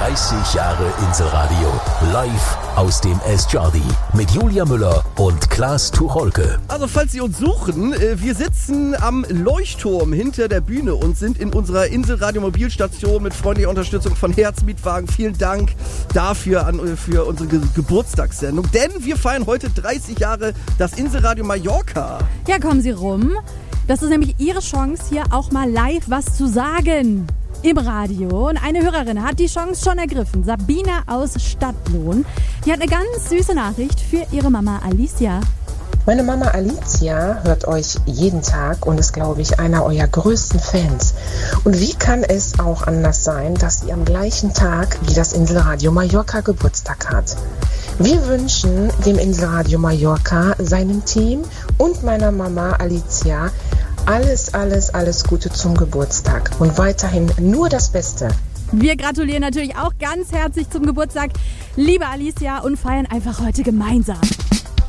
30 Jahre Inselradio. Live aus dem S-Jardi mit Julia Müller und Klaas Tucholke. Also falls Sie uns suchen, wir sitzen am Leuchtturm hinter der Bühne und sind in unserer Inselradio-Mobilstation mit freundlicher Unterstützung von Herz-Mietwagen. Vielen Dank dafür für unsere Geburtstagssendung, denn wir feiern heute 30 Jahre das Inselradio Mallorca. Ja, kommen Sie rum. Das ist nämlich Ihre Chance, hier auch mal live was zu sagen im Radio. Und eine Hörerin hat die Chance schon ergriffen. Sabina aus Stadtlohn. Die hat eine ganz süße Nachricht für ihre Mama Alicia. Meine Mama Alicia hört euch jeden Tag und ist, glaube ich, einer eurer größten Fans. Und wie kann es auch anders sein, dass sie am gleichen Tag wie das Inselradio Mallorca Geburtstag hat? Wir wünschen dem Inselradio Mallorca, seinem Team und meiner Mama Alicia alles Gute zum Geburtstag und weiterhin nur das Beste. Wir gratulieren natürlich auch ganz herzlich zum Geburtstag, liebe Alicia, und feiern einfach heute gemeinsam.